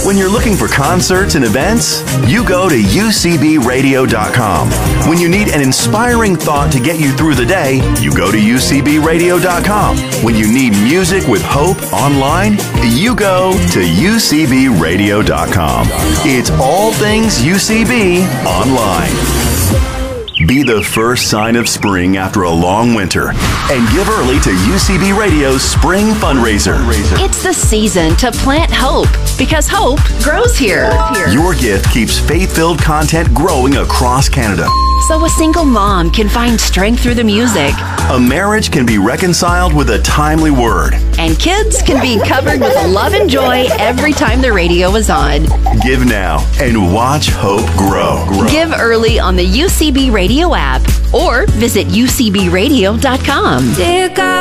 When you're looking for concerts and events, you go to UCBradio.com. When you need an inspiring thought to get you through the day, you go to UCBradio.com. When you need music with hope online, you go to UCBradio.com. It's all things UCB online. Be the first sign of spring after a long winter and give early to UCB Radio's Spring Fundraiser. It's the season to plant hope because hope grows here. Your gift keeps faith-filled content growing across Canada. So a single mom can find strength through the music. A marriage can be reconciled with a timely word. And kids can be covered with love and joy every time the radio is on. Give now and watch hope grow. Give early on the UCB Radio app or visit UCBradio.com.